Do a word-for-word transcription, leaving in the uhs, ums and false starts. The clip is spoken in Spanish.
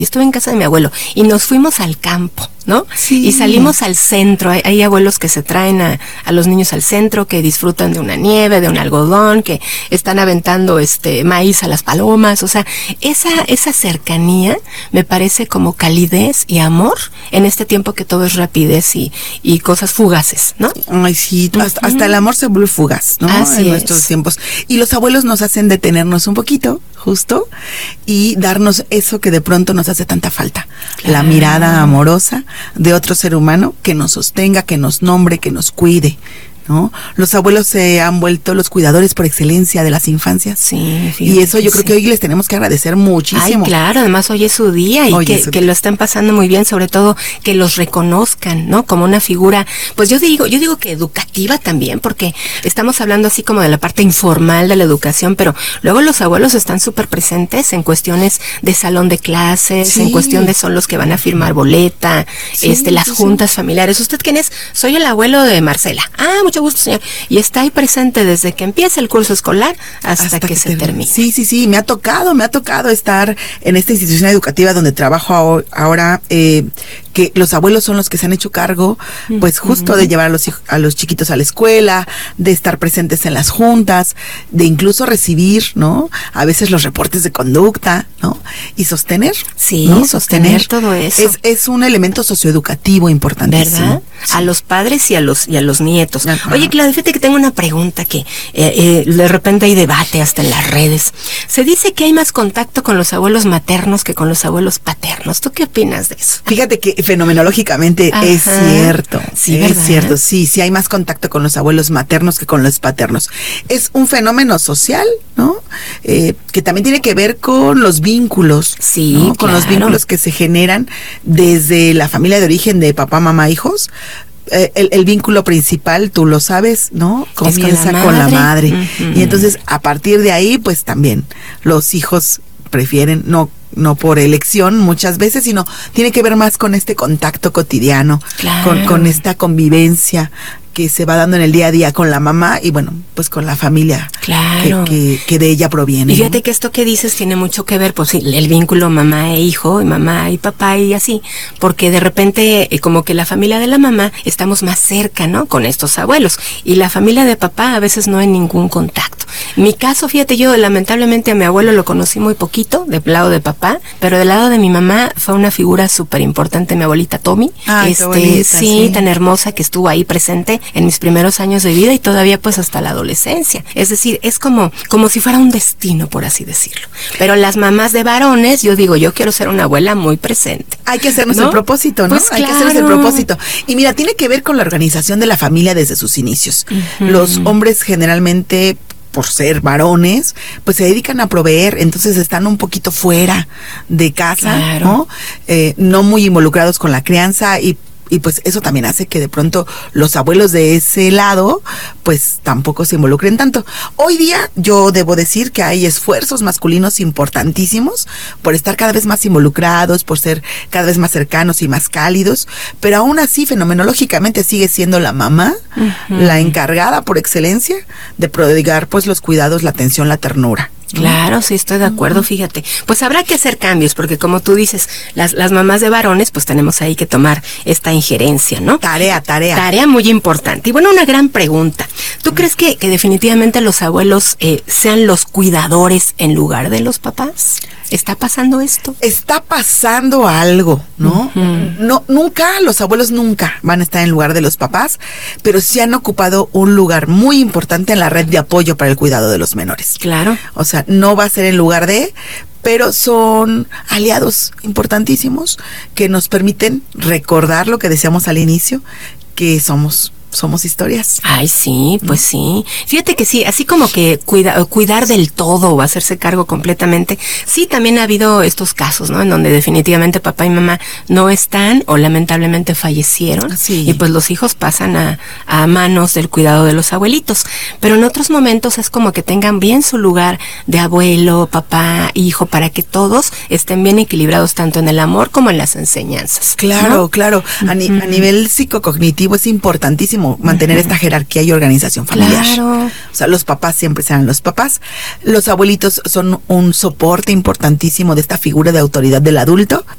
Yo estuve en casa de mi abuelo y nos fuimos al campo, ¿no? Sí. Y salimos al centro. Hay, hay abuelos que se traen a, a los niños al centro, que disfrutan de una nieve, de un algodón, que están aventando este maíz a las palomas. O sea, esa, esa cercanía me parece como calidez y amor en este tiempo que todo es rapidez y, y cosas fugaces, ¿no? Ay, sí, hasta, uh-huh. hasta el amor se vuelve fugaz, ¿no? Así en es. Nuestros tiempos. Y los abuelos nos hacen detenernos un poquito, justo, y darnos eso que de pronto nos hace tanta falta. Claro. La mirada amorosa de otro ser humano que nos sostenga, que nos nombre, que nos cuide, ¿no? Los abuelos se han vuelto los cuidadores por excelencia de las infancias. Sí, y eso yo creo sí. que hoy les tenemos que agradecer muchísimo. Ay, claro, además hoy es su día y que, que lo estén pasando muy bien, sobre todo que los reconozcan, ¿no? Como una figura, pues yo digo, yo digo que educativa también, porque estamos hablando así como de la parte informal de la educación, pero luego los abuelos están súper presentes en cuestiones de salón de clases, sí. en cuestión de son los que van a firmar boleta, sí, este, las sí, juntas sí. familiares. ¿Usted quién es? Soy el abuelo de Marcela. Ah, mucho gusto, señor. Y está ahí presente desde que empieza el curso escolar hasta, hasta que, que se termine. Sí, sí, sí, me ha tocado, me ha tocado estar en esta institución educativa donde trabajo ahora, eh, que los abuelos son los que se han hecho cargo, pues justo uh-huh. de llevar a los a los chiquitos a la escuela, de estar presentes en las juntas, de incluso recibir, ¿no? A veces los reportes de conducta, ¿no? Y sostener. Sí, ¿no? sostener, sostener todo eso. Es, es un elemento socioeducativo importantísimo. ¿Verdad? Sí. A los padres y a los y a los nietos. Ajá. Oye, Claudia, fíjate que tengo una pregunta que eh, eh, de repente hay debate hasta en las redes. Se dice que hay más contacto con los abuelos maternos que con los abuelos paternos. ¿Tú qué opinas de eso? Fíjate que fenomenológicamente Ajá. es cierto. Sí, es ¿verdad? cierto. Sí, sí hay más contacto con los abuelos maternos que con los paternos. Es un fenómeno social, ¿no? Eh, que también tiene que ver con los vínculos. Sí, ¿no? Con claro. los vínculos que se generan desde la familia de origen de papá, mamá, hijos. Eh, el, el vínculo principal, tú lo sabes, ¿no? Comienza con la con madre. la madre. Uh-huh. Y entonces, a partir de ahí, pues también los hijos prefieren, no no por elección muchas veces, sino tiene que ver más con este contacto cotidiano, claro. con, con esta convivencia que se va dando en el día a día con la mamá y bueno, pues con la familia claro. que, que, que de ella proviene. Y fíjate ¿no? que esto que dices tiene mucho que ver, pues sí, el vínculo mamá e hijo, y mamá y papá y así, porque de repente eh, como que la familia de la mamá estamos más cerca, ¿no? Con estos abuelos, y la familia de papá a veces no hay ningún contacto. Mi caso, fíjate, yo lamentablemente a mi abuelo lo conocí muy poquito, del lado de papá, pero del lado de mi mamá fue una figura súper importante, mi abuelita Tommy, Ay, este, abuelita, sí, sí, tan hermosa que estuvo ahí presente en mis primeros años de vida y todavía pues hasta la adolescencia. Es decir, es como, como si fuera un destino, por así decirlo. Pero las mamás de varones, yo digo, yo quiero ser una abuela muy presente. Hay que hacernos ¿no? el propósito, ¿no? Pues Hay claro. que hacernos el propósito. Y mira, tiene que ver con la organización de la familia desde sus inicios. Uh-huh. Los hombres generalmente, por ser varones, pues se dedican a proveer, entonces están un poquito fuera de casa, claro. ¿no? Eh, no muy involucrados con la crianza y Y pues eso también hace que de pronto los abuelos de ese lado pues tampoco se involucren tanto. Hoy día yo debo decir que hay esfuerzos masculinos importantísimos por estar cada vez más involucrados, por ser cada vez más cercanos y más cálidos, pero aún así fenomenológicamente sigue siendo la mamá uh-huh. la encargada por excelencia de prodigar pues los cuidados, la atención, la ternura. Claro, sí, estoy de acuerdo, uh-huh. fíjate. Pues habrá que hacer cambios, porque como tú dices, las, las mamás de varones, pues tenemos ahí que tomar esta injerencia, ¿no? Tarea, tarea. Tarea muy importante. Y bueno, una gran pregunta. ¿Tú uh-huh. crees que, que definitivamente los abuelos eh, sean los cuidadores en lugar de los papás? ¿Está pasando esto? Está pasando algo, ¿no? Uh-huh. No, nunca, los abuelos nunca van a estar en lugar de los papás, pero sí han ocupado un lugar muy importante en la red de apoyo para el cuidado de los menores. Claro. O sea, no va a ser en lugar de, pero son aliados importantísimos que nos permiten recordar lo que decíamos al inicio, que somos somos historias. Ay, sí, pues sí. Fíjate que sí, así como que cuida, cuidar del todo o hacerse cargo completamente, sí también ha habido estos casos, ¿no? En donde definitivamente papá y mamá no están o lamentablemente fallecieron sí. y pues los hijos pasan a, a manos del cuidado de los abuelitos. Pero en otros momentos es como que tengan bien su lugar de abuelo, papá, hijo, para que todos estén bien equilibrados tanto en el amor como en las enseñanzas. Claro, ¿no? claro. A, ni, uh-huh. a nivel psicocognitivo es importantísimo importantísimo mantener uh-huh. esta jerarquía y organización familiar. Claro. O sea, los papás siempre serán los papás. Los abuelitos son un soporte importantísimo de esta figura de autoridad del adulto.